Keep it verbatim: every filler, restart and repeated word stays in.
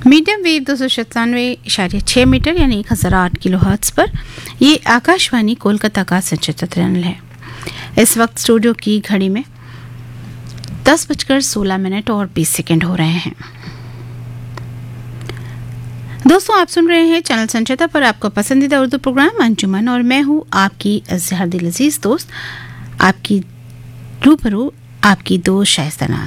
Medium wave दो सौ सत्तानवे इशारे छः मीटर यानी एक हज़ार आठ किलो हर्ट्ज पर ये आकाशवाणी कोलकाता का संचालित चैनल है। इस वक्त स्टूडियो की घड़ी में दस बजकर सोलह मिनट और बीस सेकेंड हो रहे हैं। दोस्तों, आप सुन रहे हैं चैनल संचिता पर आपका पसंदीदा उर्दू प्रोग्राम अंजुमन और मैं हूँ आपकी अज़हर दिल अजीज दोस्त, आपकी रूबरू आपकी दोस्त शाइस्ता नाज़।